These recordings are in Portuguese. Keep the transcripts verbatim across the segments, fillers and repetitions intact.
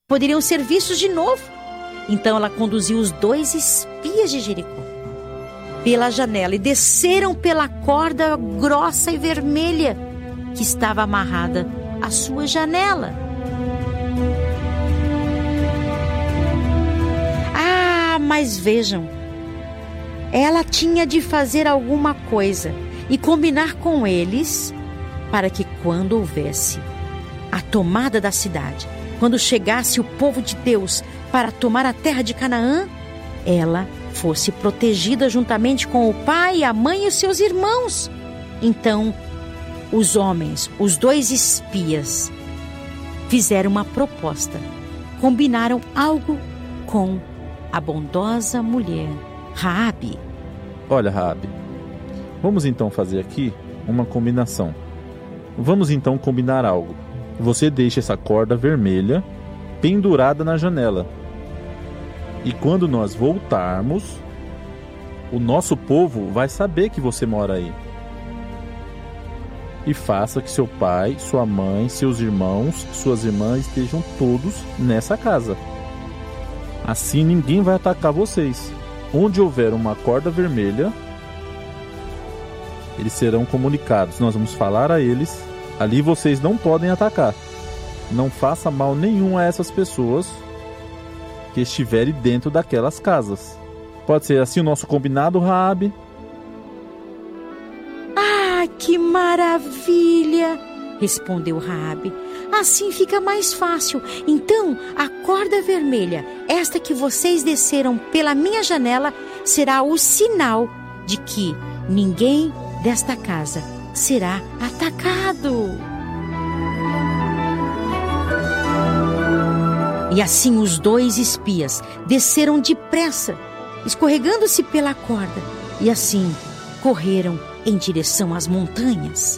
poderiam ser vistos de novo. Então ela conduziu os dois espias de Jericó pela janela e desceram pela corda grossa e vermelha que estava amarrada à sua janela. Ah, mas vejam, ela tinha de fazer alguma coisa e combinar com eles para que quando houvesse a tomada da cidade, quando chegasse o povo de Deus para tomar a terra de Canaã, ela fosse protegida juntamente com o pai, a mãe e os seus irmãos. Então, os homens, os dois espias, fizeram uma proposta. Combinaram algo com a bondosa mulher, Raabe. Olha, Raabe, vamos então fazer aqui uma combinação. Vamos então combinar algo. Você deixa essa corda vermelha pendurada na janela. E quando nós voltarmos, o nosso povo vai saber que você mora aí. E faça que seu pai, sua mãe, seus irmãos, suas irmãs estejam todos nessa casa. Assim ninguém vai atacar vocês. Onde houver uma corda vermelha, eles serão comunicados. Nós vamos falar a eles. Ali vocês não podem atacar. Não faça mal nenhum a essas pessoas que estiverem dentro daquelas casas. Pode ser assim o nosso combinado, Raabe? Ah, que maravilha! Respondeu Raabe. Assim fica mais fácil. Então, a corda vermelha, esta que vocês desceram pela minha janela, será o sinal de que ninguém desta casa será atacado. E assim os dois espias desceram depressa, escorregando-se pela corda, e assim correram em direção às montanhas.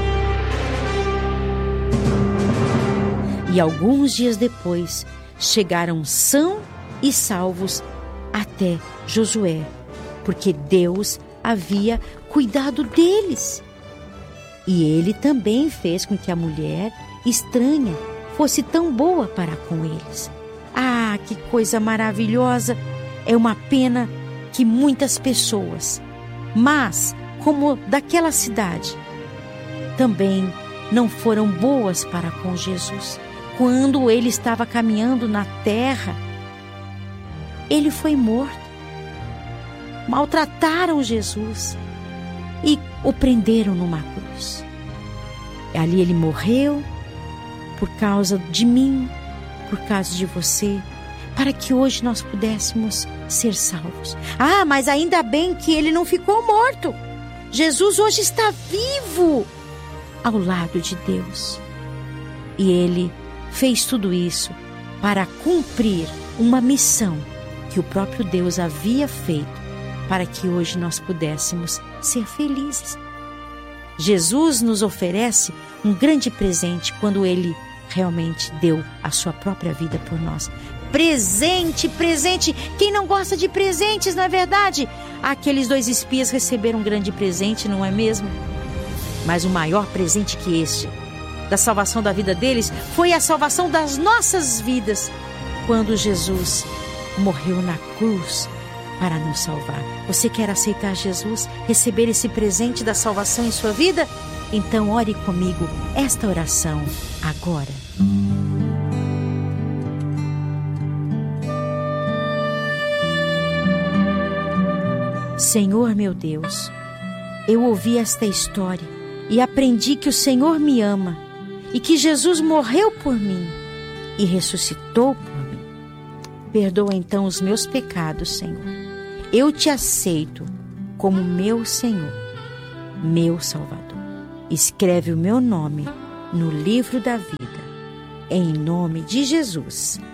E alguns dias depois, chegaram são e salvos até Josué, porque Deus havia cuidado deles. E ele também fez com que a mulher estranha fosse tão boa para com eles. Ah, que coisa maravilhosa! É uma pena que muitas pessoas, mas como daquela cidade, também não foram boas para com Jesus. Quando ele estava caminhando na terra, ele foi morto. Maltrataram Jesus e o prenderam numa cruz. Ali ele morreu por causa de mim, por causa de você, para que hoje nós pudéssemos ser salvos. Ah, mas ainda bem que ele não ficou morto. Jesus hoje está vivo ao lado de Deus. E ele fez tudo isso para cumprir uma missão que o próprio Deus havia feito para que hoje nós pudéssemos ser felizes. Jesus nos oferece um grande presente quando ele realmente deu a sua própria vida por nós. Presente, presente. Quem não gosta de presentes, não é verdade? Aqueles dois espias receberam um grande presente, não é mesmo? Mas o maior presente que este, da salvação da vida deles, foi a salvação das nossas vidas, quando Jesus morreu na cruz para nos salvar. Você quer aceitar Jesus, receber esse presente da salvação em sua vida? Então ore comigo esta oração agora. Senhor meu Deus, eu ouvi esta história e aprendi que o Senhor me ama e que Jesus morreu por mim e ressuscitou por mim. Perdoa então os meus pecados, Senhor. Eu te aceito como meu Senhor, meu Salvador. Escreve o meu nome no livro da vida, em nome de Jesus.